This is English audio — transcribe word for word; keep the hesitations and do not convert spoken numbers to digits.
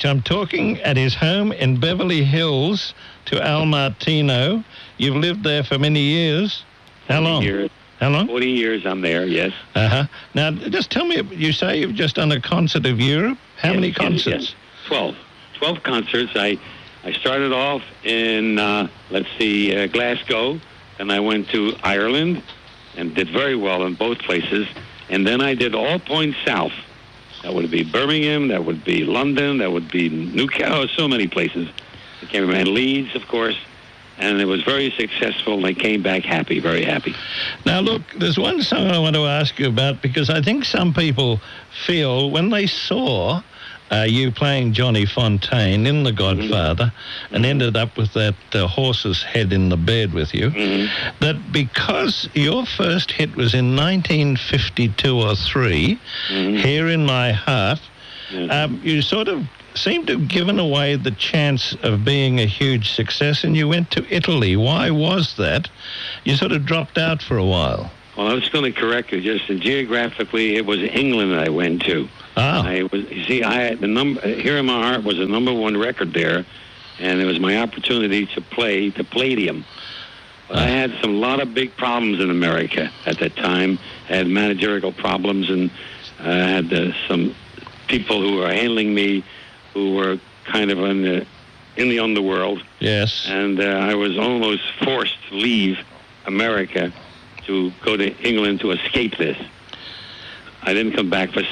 I'm talking at his home in Beverly Hills to Al Martino. You've lived there for many years. How long? Years. How long? forty years I'm there, yes. Uh-huh. Now, just tell me, you say you've just done a concert of Europe? How yes, many yes, concerts? Yes, twelve. twelve concerts. I, I started off in, uh, let's see, uh, Glasgow, and I went to Ireland and did very well in both places. And then I did all points south. That would be Birmingham, that would be London, that would be Newcastle, so many places. I can't remember. And Leeds, of course. And it was very successful, and I came back happy, very happy. Now, look, there's one song I want to ask you about, because I think some people feel when they saw uh, you playing Johnny Fontaine in The Godfather mm-hmm. and ended up with that uh, horse's head in the bed with you, mm-hmm. that because your first hit was in nineteen fifty-two or three, mm-hmm. Here in My Heart, mm-hmm. um, you sort of seemed to have given away the chance of being a huge success, and you went to Italy. Why was that? You sort of dropped out for a while. Well, I was going to correct you. Just geographically, it was England I went to. Ah. I was, you see, I had the number. Here in My Heart was the number one record there, and it was my opportunity to play the Palladium. But ah. I had some lot of big problems in America at that time. I had managerial problems, and I had uh, some people who were handling me who were kind of in the, in the underworld. Yes. And uh, I was almost forced to leave America to go to England to escape this. I didn't come back for